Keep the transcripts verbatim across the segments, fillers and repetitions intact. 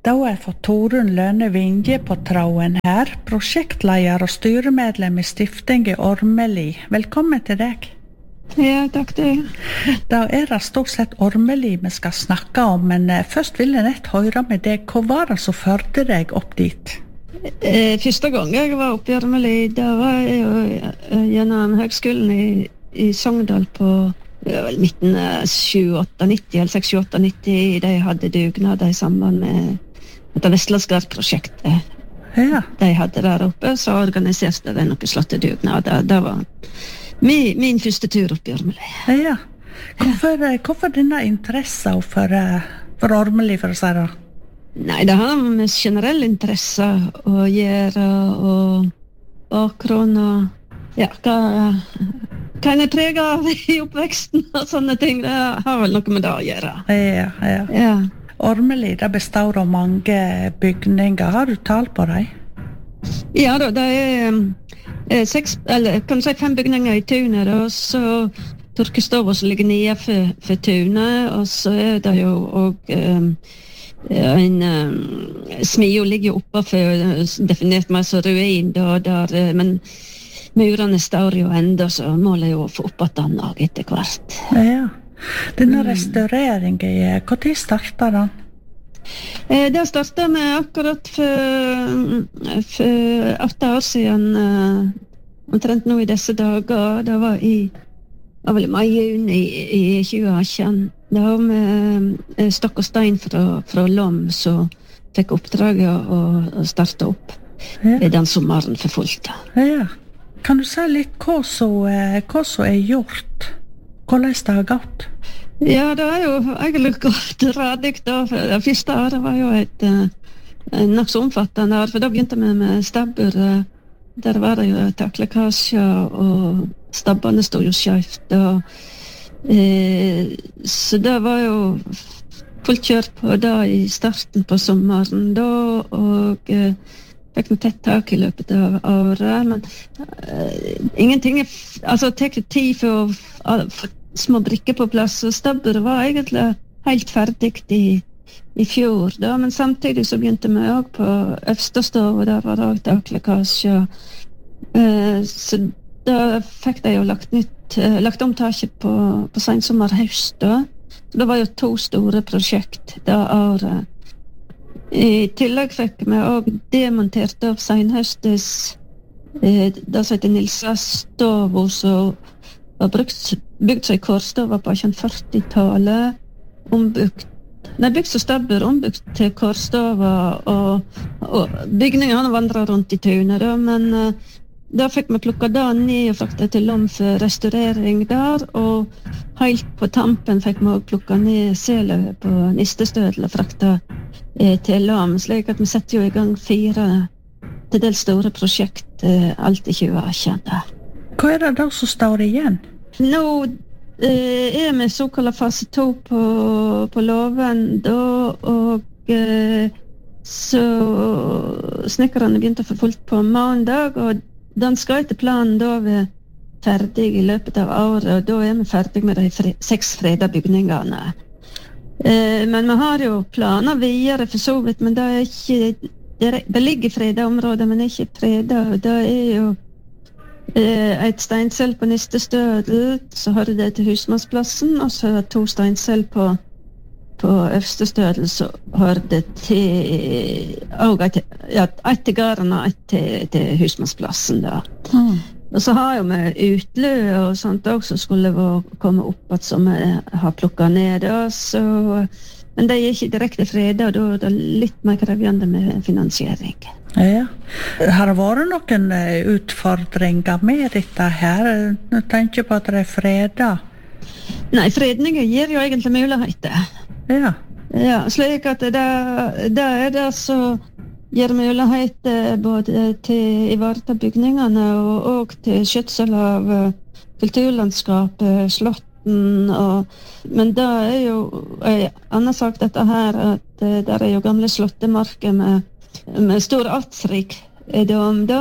Da har jeg fått Torunn Lønne Vinje på tråden her, prosjektleder og styremedlem i Stiftinget Ormeli. Velkommen til deg. Ja, takk det. Da er det stort sett Ormeli vi skal snakke om, men først vil jeg nett høre med deg. Hva var det som førte deg opp dit? Eh, første gang jeg var oppe i Ormeli, da var jeg jo gjennom høgskolen i, i Sogndal på midten av tjueåtte nitti, eller seksogtjueåtte nitti, de hadde dugnader i samband med dette Vestlandsgard-prosjektet. Ja. De hadde der oppe, så organiserte de noen slotte dugnader. Det var min, min første tur oppe i Ormeli. Ja. Hvorfor, hvorfor denne interessen for, for Ormeli, for å si det? Nei, det har med generell interesse å gjøre, og bakgrunn og ja, hva, hva en er preget av i oppveksten og sånne ting. Det har vel noe med det å gjøre. Ja, ja. Ja. Ormeli, det består av mange bygninger. Har du tall på dem? Ja da, det er eh, seks, eller kan du si fem bygninger i tunet, og så tørkestova som ligger nede for, for tunet, og så er det jo og eh, en eh, smio ligger oppe for definert meg som ruin, da, der, men murene står jo enda, så målet jo å få opp at den og etter hvert. Ja. Denne restaureringen, hva tid startet den? Eh, det startet med akkurat for, for åtte år siden, eh, omtrent nå i disse dager. Det var i, var vel i mai-juni i, i tjue atten. Det var med eh, Stokk og Stein fra, fra Lom, så fikk oppdraget å, å starte opp Ja. den sommeren for fullt. Ja. Kan du si litt hva som er gjort? Hvordan det har gått? Ja, det er jo egentlig gått radig da. Det første året var jo et uh, nok så omfattende år, for da begynte vi med stabbur. Der var det jo taklekkasjer, og stabbene stod jo skjøft. Og, uh, så det var jo fullt kjør på da i starten på sommeren da, og uh, fikk noe tett tak i løpet av året, men uh, ingenting er, altså det tek tid for å få små brikker på plass, og stabburet var egentlig helt ferdig i, i fjor da, men samtidig så begynte vi også på Øvstestov, og der var det også taklekkasje, uh, så da fikk de jo lagt, nytt, uh, lagt om taket på, på sensommer-høst da, så det var jo to store prosjekt da året. I tillegg fikk vi også demontert av senhøstes eh, det som heter Nilsa Stovo, som var brukt, bygd seg korstova på førti-tallet, ombygd, nei, bygd som stabbur, ombygd til korstova, og, og bygningen han vandret rundt i tunet, da, men eh, da fikk vi plukket det ned og fraktet til Lom for restaurering der, og helt på tampen fikk vi også plukket ned selet på Nistestødel og fraktet eh, til Lom, slik at vi setter jo i gang fire til dels store prosjekt eh, alt i tjue atten. Hva er det da som står igjen? Nå eh, er vi såkalt fase to på, på loven da, og eh, så snekkerne begynte for fullt på mandag, og den skal etter planen da være ferdig i løpet av året, og da er vi ferdig med de fre- seks freda bygningene. Eh, men vi har jo planer videre for så vidt, men det er ikke, det, er, det ligger freda områder, men det er ikke freda, og det er jo eh, et steinsel på Nistestødel, så har det til Husmannsplassen, og så er det to steinsel på på Øvstestødel, så har det til og et, ja, et til gården og et til, til Husmannsplassen da. Mm. Og så har jo vi utlø og sånt også, skulle vi komme opp at som vi har plukket ned da, så, men det er ikke direkte fredag, og da er det litt mer krevende med finansiering. Ja. Har det vært noen utfordringer med dette her? Jeg tenker på at det er fredag. Nei, fredninger gir jo egentlig muligheter. Ja. Ja, slik at det, det er det som gir mulighet både til ivareta bygningene og, og til skjøtsel av kulturlandskapet, slotten, og, men det er jo en annen sak dette her, at der er jo gamle slottemarker med, med stor artsrik om det,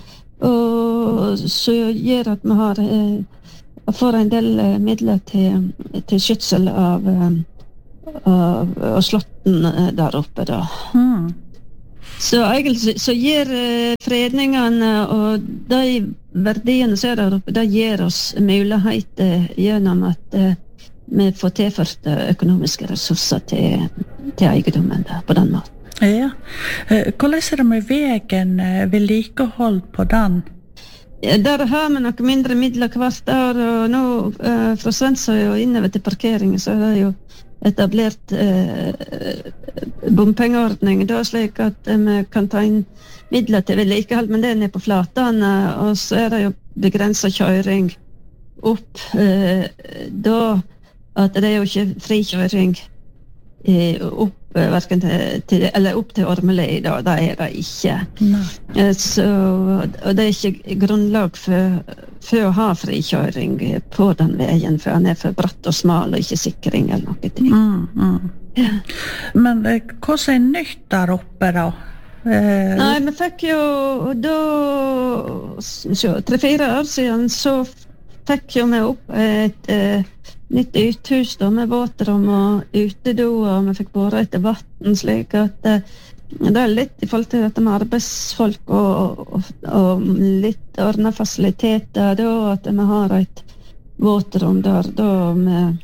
og så gjør at vi har får en del midler til, til skjøtsel av og, og slotten der oppe da. Mm. Så egentlig så gir eh, fredningene og de verdiene som er der oppe, det gir oss muligheter gjennom at eh, vi får tilført økonomiske ressurser til, til eiendommen der, på den måten. Ja. Hvordan er det med veien, vedlikehold på den? Ja, der har vi noe mindre midler hvert år, og nå eh, fra Svensøy og innover til parkeringen så er det jo etablert eh, bompengeordning, da slik at eh, vi kan ta inn midler til vedlikehold, men det er nede på flatene, og så er det jo begrenset kjøring opp, eh, da at det er jo ikke frikjøring eh, opp, eh, hverken til, til, eller opp til Ormeli, da, det er det ikke. Eh, så, og det er ikke grunnlag for, for å ha frikjøring på den veien, for han er for bratt og smal og ikke sikring eller noe ting. Mm, mm. Ja. Men eh, hva er nytt der oppe da? Eh... Nei, vi fikk jo da, tre-fire år siden, så fikk jo vi opp et eh, nytt uthus da, med våtrom og utedoer, og vi fikk båret etter vatten, slik at eh, det er litt i forhold til dette med arbeidsfolk og, og, og litt ordnet fasiliteter, da, at vi har et våtrom der da med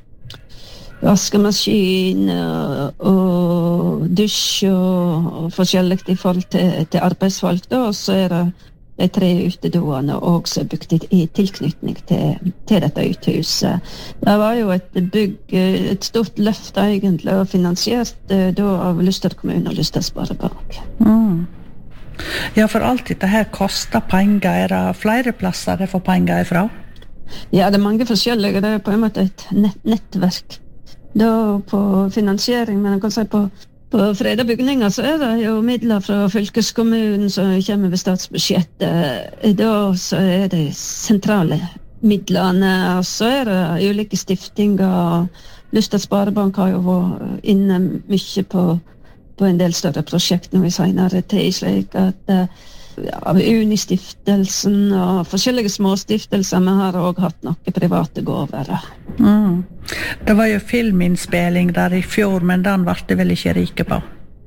vaskemaskin og, og dusj og, og forskjellig i forhold til, til arbeidsfolk, da, og så er det de tre utedoene også bygd i, i tilknytning til, til dette uthuset. Det var jo et bygg, et stort løft egentlig, og finansiert da av Luster kommune og Luster Sparebank. Mm. Ja, for alt dette her koster penger. Er det flere plasser det får penger ifra? Ja, det er mange forskjellige. Det er på en måte et nett, nettverk da på finansiering, men jeg kan si på På freda bygninger så er det jo midler fra fylkeskommunen som kommer ved statsbudsjettet. Da så er det sentrale midlene, og så er det ulike stiftinger. Luster Sparebank har jo vært inne mye på, på en del større prosjekt nå i senere tid, slik at ja, Unistiftelsen og forskjellige småstiftelser, vi har også hatt noen private gåver. Mm. Det var jo filminnspilling der i fjor, men den var det vel ikke rike på?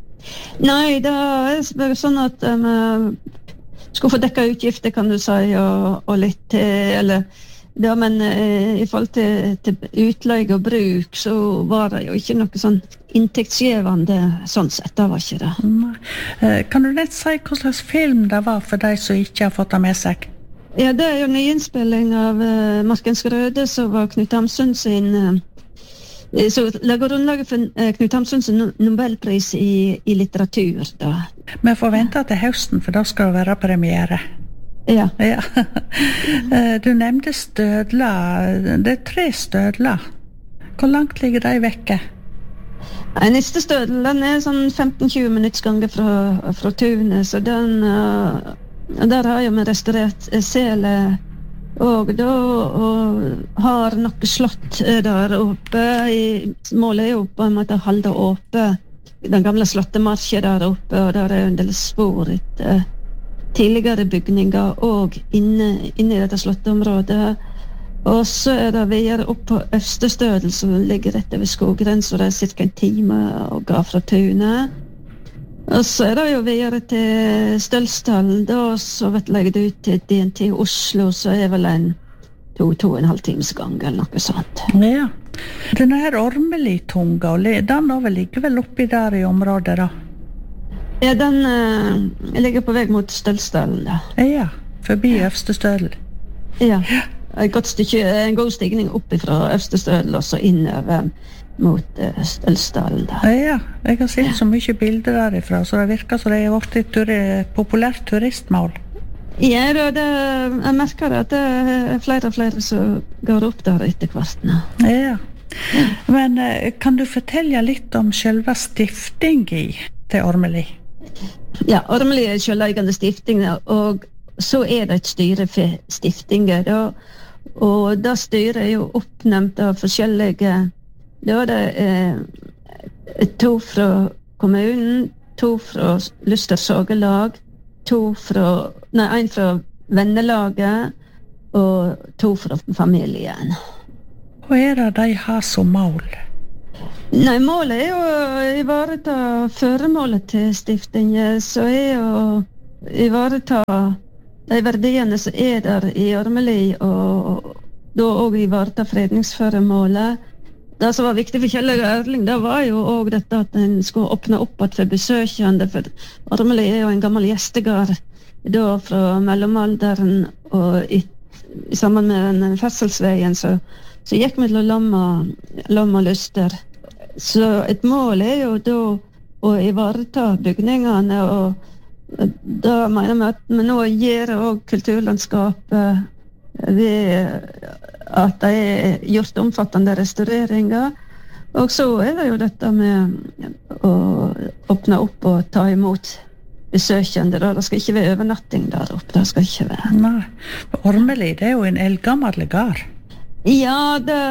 Nei, det er sånn at vi um, skulle få dekket utgifter, kan du si, og, og litt til, eller ja, men uh, i forhold til, til utleie og bruk, så var det jo ikke noe sånn inntektsgivende sånn sett, det var ikke det. Nei. Uh, kan du nett si hva slags film det var for de som ikke har fått det med seg? Ja, det er jo nyinnspilling av uh, Markens Grøde, som var Knut Hamsun sin uh, så lager grunnlaget for uh, Knut Hamsun sin Nobelpris i, i litteratur da. Vi får vente til høsten, for da skal det være premiere. Ja. Ja. uh, du nevnte stødler. Det er tre stødler. Hvor langt ligger de vekke? Nei, neste stødel, den er sånn femten til tjue minutts gange fra, fra tunet, så den uh, der har jeg med restaurert sele og da og har noe slott der oppe i, målet er jo på en måte å holde oppe den gamle slottemarkje der oppe, og der er en del spor etter tidligere bygninger og inne, inne i dette slotteområdet, og så er det videre opp på Øverstestødel som ligger rett over skoggrensen, og det er cirka en time å gå fra tunet. Og så er det jo videre til Stølsdalen, da, så vet jeg det ut til D N T Oslo, så er vel en to, to og en halv times gang, eller noe sånt. Ja. Denne her Ormeli-tunga, den har vel ligger vel oppi der i området, da? Ja, den uh, ligger på vei mot Stølsdalen, da. Ja, forbi Øverstestødel. Ja, et godt stykke, en god stigning opp fra Øverstestødel, og så innover mot uh, Stølsdalen da. Ja, jeg har sett så mye bilder derifra, så det virker som det er vært et turi, populært turistmål. Ja, det, det, jeg merker at det er flere og flere som går opp der etter hvert nå. Ja, men uh, kan du fortelle litt om selve stiftingen til Ormeli? Ja, Ormeli er selveiende stifting, og så er det et styre for stiftinger, da, og da styret er jo oppnevnt av forskjellige. Da er det eh, to fra kommunen, to fra Luster Sagelag, to fra, nei, en fra vennelaget, og to fra familien. Hva er det de har som mål? Nei, målet er jo å ivareta føremålet til stiftingen, så er å ivareta de verdiene som er der i Ormeli, og da også ivareta fredningsføremålet. Det som var viktig for Kjell og Erling, det var jo også dette at en skulle åpne opp at for besøkende, for Ormeli er jo en gammel gjestegard da fra mellomalderen, og i, sammen med den ferdselsveien så, så gikk vi til Lomma, Lomma Lyster. Så et mål er jo da å ivareta bygningene, og da mener vi at vi nå gir også kulturlandskapet ved at det er gjort omfattende restaureringer. Og så er det jo dette med å åpne opp og ta imot besøkende. Det skal ikke være overnatting der oppe. Det skal ikke være. Nei, Ormeli, det er jo en eldgammel gard. Ja, det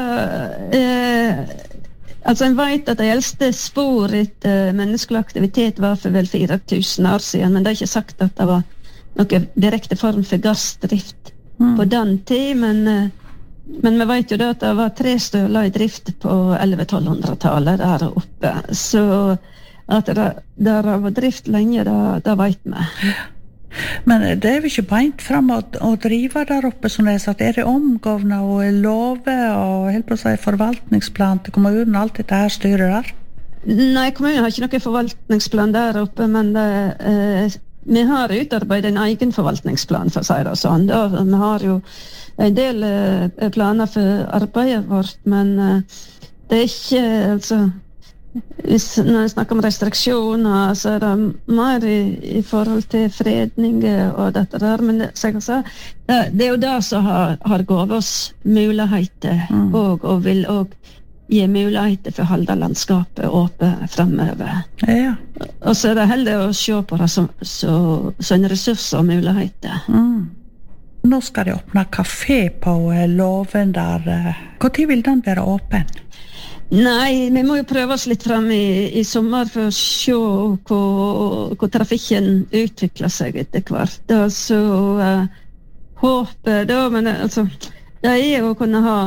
eh, altså en vet at de eldste spor etter menneskelig aktivitet var for vel fire tusen år siden, men det er ikke sagt at det var noen direkte form for gardsdrift mm. på den tid, men, men vi vet jo da at det var tre støler i drift på elleve-tolv-hundretallet der oppe, så at det der var drift lenge, da, da vet vi. Men det er jo ikke beint frem å, å drive der oppe, som det er sagt. Er det omgående og love og helt på å si forvaltningsplan til kommunen, alt dette her styrer der? Nei, kommunen har ikke noen forvaltningsplan der oppe, men det, eh, vi har utarbeidet en egen forvaltningsplan, for å si det sånn. Da, vi har jo en del eh, planer for arbeidet vårt, men eh, det er ikke, altså, hvis, når jeg snakker om restriksjoner, så er det mer i, i forhold til fredning og dette der, men det, si, det, det er jo det som har, har gått oss muligheter, mm. og, og vil også gi muligheter for å holde landskapet åpent fremover. Ja. Og så er det heller å se på det som, så, så en ressurs og muligheter. Mm. Nå skal de åpne kafé på Låven der. Hvor tid vil den være åpen? Nei, vi må jo prøve oss litt frem i, i sommer for å se hvor, hvor trafikken utvikler seg etter hvert. Da, så uh, håper da, men altså, det er jo å kunne ha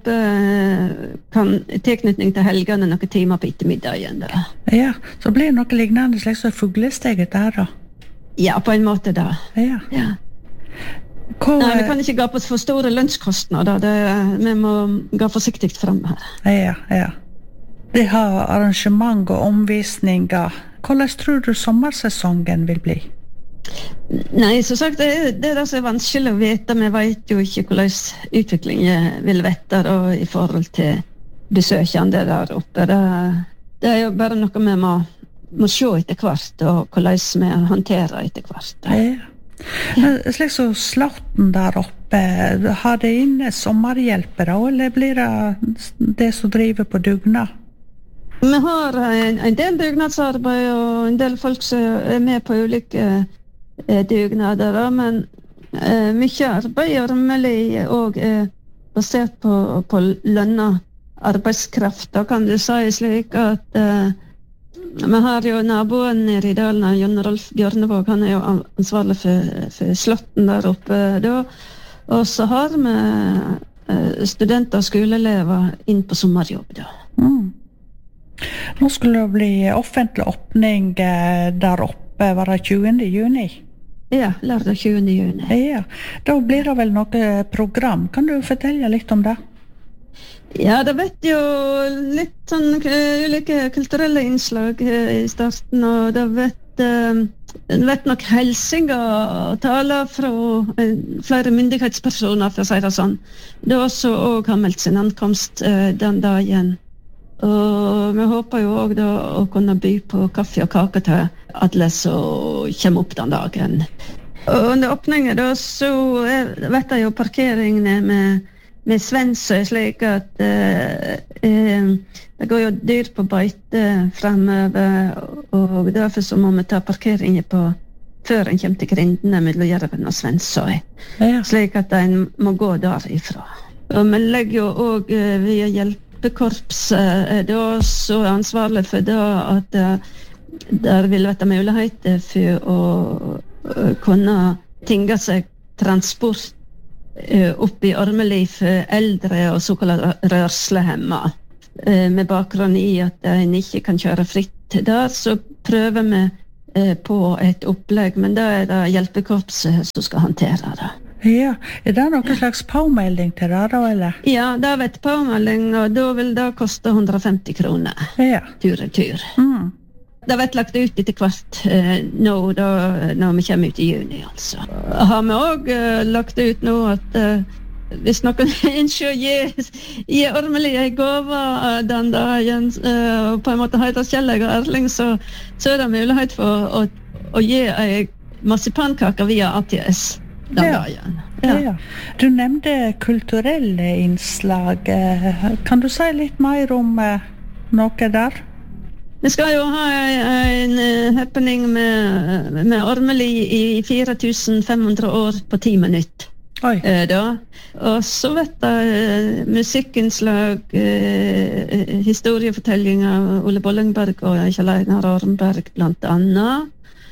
åpen kan, tilknytning til helgene noen timer på ettermiddagen. Da. Ja, så blir det noe lignende slik som fuglesteget der da? Ja, på en måte da. Ja. Ja. Hvor, Nei, vi kan ikke gå på for store lønnskostnader. Det, vi må gå forsiktig frem her. Ja, ja. De har arrangement og omvisninger. Hvordan tror du sommersesongen vil bli? Nei, som sagt, det er det, er det som er vanskelig å vite. Vi vet jo ikke hvordan utviklingen vil vette da, i forhold til besøkende der oppe. Det, det er jo bare noe vi må, må se etter hvert, og hvordan vi håndterer etter hvert. Ja. Slik så Slåtten der oppe, har det inne sommerhjelpere, eller blir det det som driver på dugnad? Vi har en, en del dugnadsarbeid og en del folk som er med på ulike eh, dugnader, men eh, mye arbeid i Ormeli og er basert på, på lønna arbeidskraft. Da kan du si slik at eh, vi har jo naboen nede i dalen, Jon Rolf Bjørnevåg, han er jo ansvarlig for, for Slåtten der oppe da. Og så har vi studenter og skoleelever inn på sommerjobb da. Mm. Nå skulle det bli offentlig åpning der oppe, var det tjuende juni? Ja, lørdag tjuende juni. Ja, da blir det vel noe program. Kan du fortelle litt om det? Ja, det vet jo litt sånn ulike kulturelle innslag i starten, og det vet, det vet nok helsinger og taler fra flere myndighetspersoner, for å si det sånn. Det er også også har meldt sin ankomst den dagen. Og vi håper jo også da å kunne by på kaffe og kake til alle som kommer opp den dagen. Og under åpningen da, så er, vet jeg jo parkeringene med med Svensøy, slik at eh, eh, det går jo dyr på beite fremover, og derfor så må vi ta parkeringen på før en kommer til grindene mellom Jerven og Svensøy, ja. Slik at en må gå derifra. Og vi legger jo også eh, via hjelpekorpset eh, da, så er ansvarlig for det at eh, der vil være muligheter for å uh, kunne tinge seg transport opp i Ormeli for eldre og såkalt rørslehemma. eh, med bakgrunn i at en ikke kan kjøre fritt der, så prøver vi eh, på et opplegg, men da er det hjelpekorpset som skal håndtere det. Ja, er det noen slags påmelding til det da, eller? Ja, det er et påmelding, og da vil det koste hundre og femti kroner. Ja. Tur og tur. Mm. Det blir lagt ut etter hvert eh, nå, da, når vi kommer ut i juni, altså. Har vi også eh, lagt ut nå at eh, hvis noen ønsker å gi, gi Ormeli en gave uh, den dagen, uh, og på en måte heter Kjell og Erling, så, så er det mulighet for å, å gi en marsipankake via A T S den Ja. dagen. Ja. Ja. Du nevnte kulturelle innslag. Kan du si litt mer om uh, noe der? Vi skal jo ha en, en happening med, med Ormeli i fire tusen fem hundre år på ti minutter. Oi. Eh, da. Og så vet jeg eh, musikkinnslag, eh, historiefortelling av Ole Bollingberg og Kjell Einar Ormberg blant annet.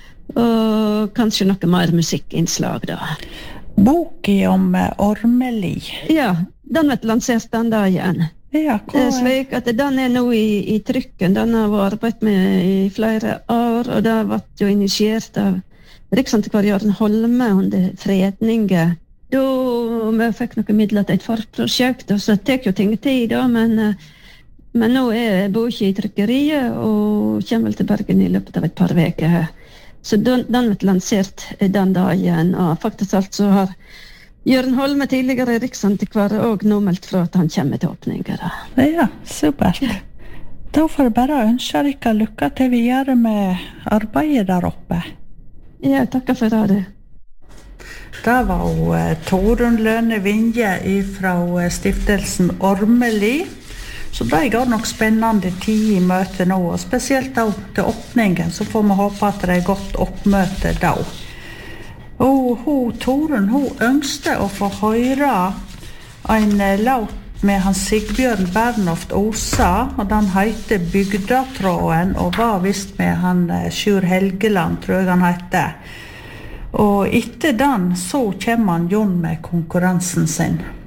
Og kanskje noe mer musikkinnslag da. Boki om uh, Ormeli. Ja, den vet lansert den dagen. Ja, Det er hva... slik at den er nå i, i trykken. Den har vært arbeidet med i flere år, og det ble jo initiert av Riksantikvar Jørgen Holme under fredningen. Da vi fikk noen midler til et forprosjekt, og så tek jo ting tid da, men, men nå er boka i trykkeriet og kommer vel til Bergen i løpet av et par veker. Så den, den ble lansert den dagen, og faktisk alt så har Jørgen Holme, tidligere Riksantikvar, og nå meldt fra at han kommer til åpninger. Ja, supert. Da får jeg bare ønske dere lykke til videre med arbeidet der oppe. Ja, takker for det. Det var jo uh, Torunn Lønne Vinje fra uh, stiftelsen Ormeli. Så det går nok spennende tid i møtet nå, og spesielt da til åpningen, så får vi håpe at det er godt oppmøte da. Og hun, Torunn, hun ønskte å få høre en uh, låt med han Sigbjørn Bernhoft Osa, og den heter Bygdatråden, og var vist med han uh, Sjur Helgeland, tror jeg han heter. Og etter den så kommer han Jon med konkurransen sin.